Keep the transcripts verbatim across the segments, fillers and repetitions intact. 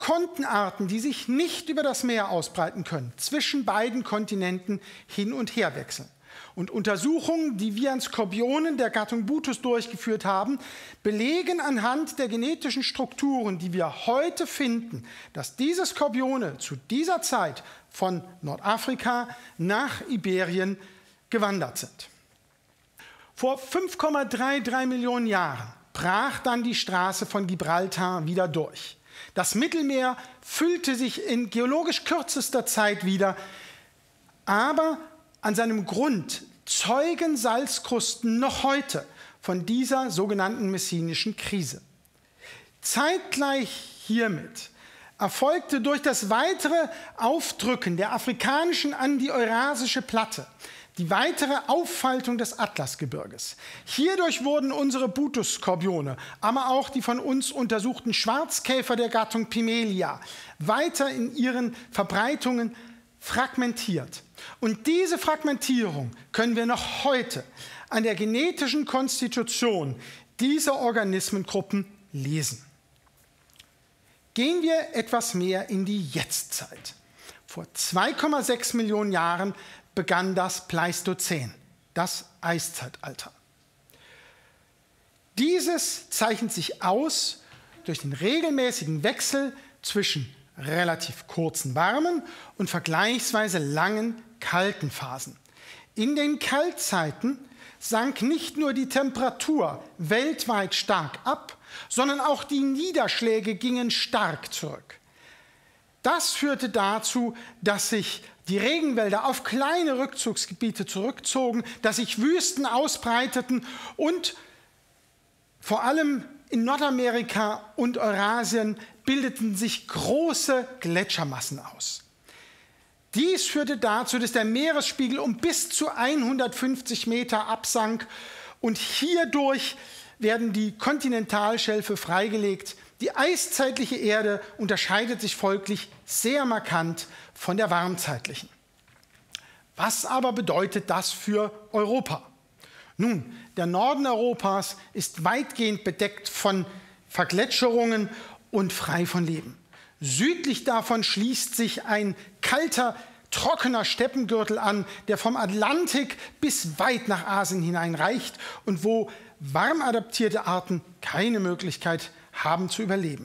konnten Arten, die sich nicht über das Meer ausbreiten können, zwischen beiden Kontinenten hin und her wechseln. Und Untersuchungen, die wir an Skorpionen der Gattung Buthus durchgeführt haben, belegen anhand der genetischen Strukturen, die wir heute finden, dass diese Skorpione zu dieser Zeit von Nordafrika nach Iberien gewandert sind. Vor fünf Komma dreiunddreißig Millionen Jahren brach dann die Straße von Gibraltar wieder durch. Das Mittelmeer füllte sich in geologisch kürzester Zeit wieder, aber an seinem Grund zeugen Salzkrusten noch heute von dieser sogenannten messinischen Krise. Zeitgleich hiermit erfolgte durch das weitere Aufdrücken der afrikanischen an die eurasische Platte die weitere Auffaltung des Atlasgebirges. Hierdurch wurden unsere Buthus-Skorpione, aber auch die von uns untersuchten Schwarzkäfer der Gattung Pimelia weiter in ihren Verbreitungen fragmentiert. Und diese Fragmentierung können wir noch heute an der genetischen Konstitution dieser Organismengruppen lesen. Gehen wir etwas mehr in die Jetztzeit. Vor zwei Komma sechs Millionen Jahren begann das Pleistozän, das Eiszeitalter. Dieses zeichnet sich aus durch den regelmäßigen Wechsel zwischen relativ kurzen warmen und vergleichsweise langen kalten Phasen. In den Kaltzeiten sank nicht nur die Temperatur weltweit stark ab, sondern auch die Niederschläge gingen stark zurück. Das führte dazu, dass sich die Regenwälder auf kleine Rückzugsgebiete zurückzogen, dass sich Wüsten ausbreiteten und vor allem in Nordamerika und Eurasien bildeten sich große Gletschermassen aus. Dies führte dazu, dass der Meeresspiegel um bis zu hundertfünfzig Meter absank und hierdurch werden die Kontinentalschelfe freigelegt. Die eiszeitliche Erde unterscheidet sich folglich sehr markant von der warmzeitlichen. Was aber bedeutet das für Europa? Nun, der Norden Europas ist weitgehend bedeckt von Vergletscherungen und frei von Leben. Südlich davon schließt sich ein kalter, trockener Steppengürtel an, der vom Atlantik bis weit nach Asien hinein reicht und wo warm adaptierte Arten keine Möglichkeit haben zu überleben.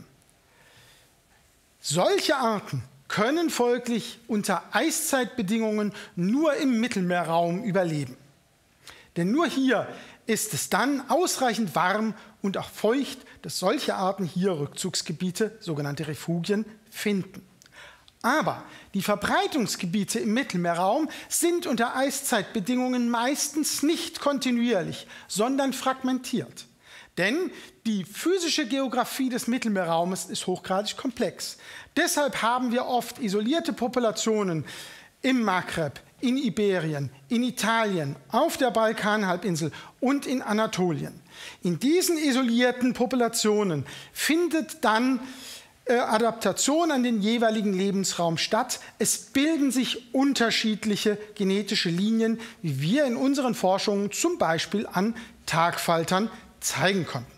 Solche Arten können folglich unter Eiszeitbedingungen nur im Mittelmeerraum überleben. Denn nur hier ist es dann ausreichend warm und auch feucht, dass solche Arten hier Rückzugsgebiete, sogenannte Refugien, finden. Aber die Verbreitungsgebiete im Mittelmeerraum sind unter Eiszeitbedingungen meistens nicht kontinuierlich, sondern fragmentiert. Denn die physische Geografie des Mittelmeerraumes ist hochgradig komplex. Deshalb haben wir oft isolierte Populationen im Maghreb, in Iberien, in Italien, auf der Balkanhalbinsel und in Anatolien. In diesen isolierten Populationen findet dann äh, Adaptation an den jeweiligen Lebensraum statt. Es bilden sich unterschiedliche genetische Linien, wie wir in unseren Forschungen zum Beispiel an Tagfaltern zeigen konnten.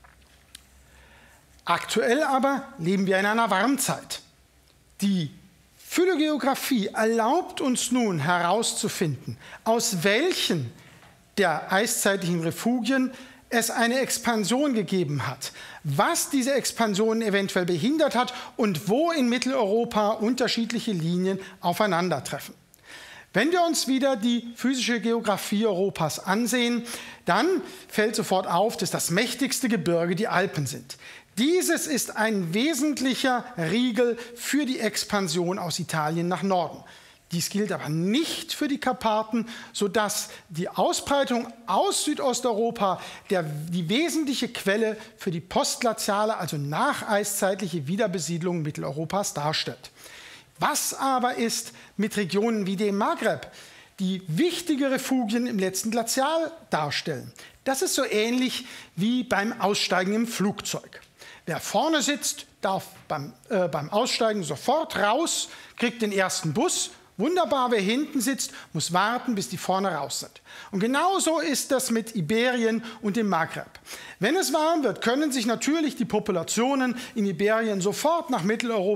Aktuell aber leben wir in einer Warmzeit. Die Phylogeographie erlaubt uns nun herauszufinden, aus welchen der eiszeitlichen Refugien es eine Expansion gegeben hat, was diese Expansion eventuell behindert hat und wo in Mitteleuropa unterschiedliche Linien aufeinandertreffen. Wenn wir uns wieder die physische Geografie Europas ansehen, dann fällt sofort auf, dass das mächtigste Gebirge die Alpen sind. Dieses ist ein wesentlicher Riegel für die Expansion aus Italien nach Norden. Dies gilt aber nicht für die Karpaten, sodass die Ausbreitung aus Südosteuropa der, die wesentliche Quelle für die postglaziale, also nacheiszeitliche Wiederbesiedlung Mitteleuropas darstellt. Was aber ist mit Regionen wie dem Maghreb, die wichtige Refugien im letzten Glazial darstellen? Das ist so ähnlich wie beim Aussteigen im Flugzeug. Wer vorne sitzt, darf beim, äh, beim Aussteigen sofort raus, kriegt den ersten Bus, Wunderbar, wer hinten sitzt, muss warten, bis die vorne raus sind. Und genauso ist das mit Iberien und dem Maghreb. Wenn es warm wird, können sich natürlich die Populationen in Iberien sofort nach Mitteleuropa